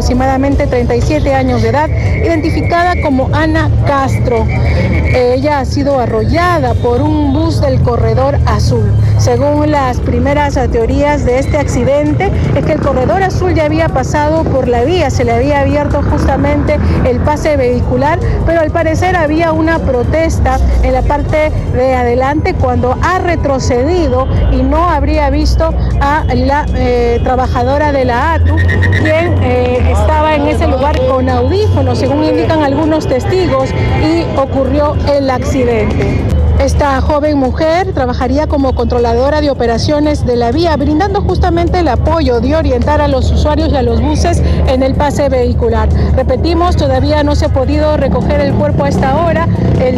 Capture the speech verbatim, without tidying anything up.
aproximadamente treinta y siete años de edad, identificada como Ana Castro. Ella ha sido arrollada por un bus del Corredor Azul. Según las primeras teorías de este accidente, es que el Corredor Azul ya había pasado por la vía, se le había abierto justamente el pase vehicular, pero al parecer había una protesta en la parte de adelante cuando ha retrocedido y no habría visto a la eh, trabajadora de la A T U, quien eh, estaba en ese lugar con audífonos, según indican algunos testigos, y ocurrió el accidente. Esta joven mujer trabajaría como controladora de operaciones de la vía, brindando justamente el apoyo de orientar a los usuarios y a los buses en el pase vehicular. Repetimos, todavía no se ha podido recoger el cuerpo a esta hora. El